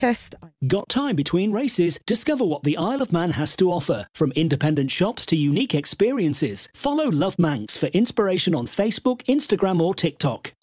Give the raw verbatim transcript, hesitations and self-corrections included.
Test. Got time between races? Discover what the Isle of Man has to offer. From independent shops to unique experiences. Follow Love Manx for inspiration on Facebook, Instagram or TikTok.